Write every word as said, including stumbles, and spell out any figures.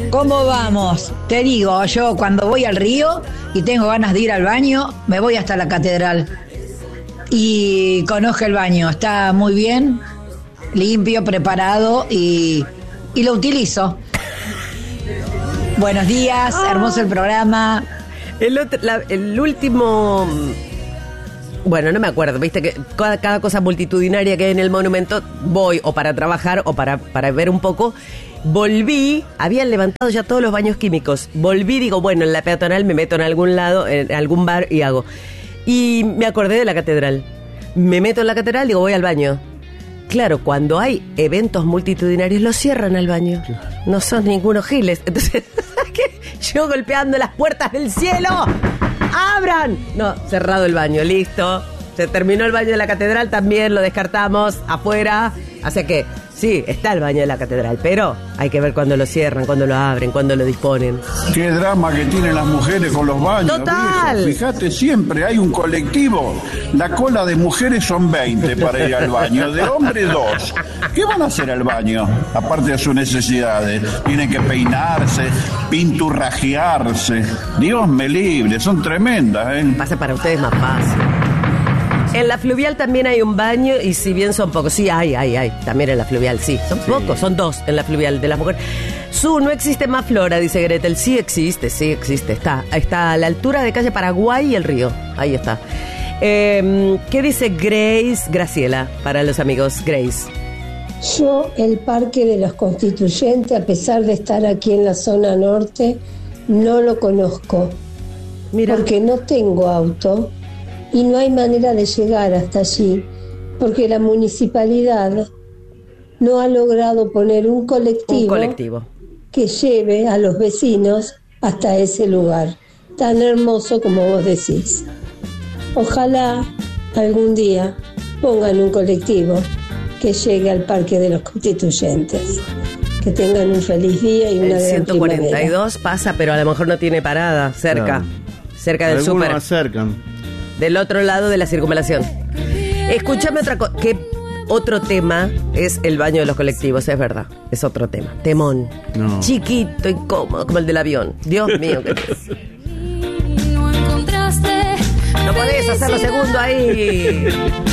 ¿Cómo vamos? Te digo, yo cuando voy al río y tengo ganas de ir al baño, me voy hasta la catedral y conozco el baño. Está muy bien, limpio, preparado y, y lo utilizo. Buenos días, ah. hermoso el programa. El, otro, la, el último... Bueno, no me acuerdo, viste que cada, cada cosa multitudinaria que hay en el monumento, voy o para trabajar o para, para ver un poco. Volví, habían levantado ya todos los baños químicos. Volví, digo, bueno, en la peatonal me meto en algún lado, en algún bar y hago. Y me acordé de la catedral. Me meto en la catedral, digo, voy al baño. Claro, cuando hay eventos multitudinarios, los cierran al baño. Claro. No son ningunos giles. Entonces, ¿sabes qué? Yo golpeando las puertas del cielo. ¡Abran! No, cerrado el baño, listo. Se terminó el baño de la catedral, también lo descartamos afuera. Así que, sí, está el baño de la catedral, pero hay que ver cuándo lo cierran, cuándo lo abren, cuándo lo disponen. Qué drama que tienen las mujeres con los baños. ¡Total! Viejo. Fíjate, siempre hay un colectivo. La cola de mujeres son veinte para ir al baño, de hombres dos. ¿Qué van a hacer al baño? Aparte de sus necesidades. Tienen que peinarse, pinturrajearse. Dios me libre, son tremendas, ¿eh? Pasa para ustedes más fácil. En la fluvial también hay un baño y si bien son pocos, sí, hay, hay, hay, también en la fluvial, sí, son sí. pocos, son dos en la fluvial de las mujeres. Su, no existe más flora, dice Gretel, sí existe, sí existe, está, está a la altura de calle Paraguay y el río, ahí está. Eh, ¿Qué dice Grace, Graciela, para los amigos, Grace? Yo el Parque de los Constituyentes, a pesar de estar aquí en la zona norte, no lo conozco, Mira. porque no tengo auto. Y no hay manera de llegar hasta allí, porque la municipalidad no ha logrado poner un colectivo, un colectivo que lleve a los vecinos hasta ese lugar, tan hermoso como vos decís. Ojalá algún día pongan un colectivo que llegue al Parque de los Constituyentes. Que tengan un feliz día y una gran ciento cuarenta y dos primavera. Pasa, pero a lo mejor no tiene parada cerca, no. cerca del súper. Algunos acercan. Del otro lado de la circunvalación. Escúchame otra cosa. ¿Qué otro tema es el baño de los colectivos? Es verdad, es otro tema. Temón. No. Chiquito, incómodo, como el del avión. Dios mío. ¿Qué no encontraste. No podés hacerlo segundo ahí.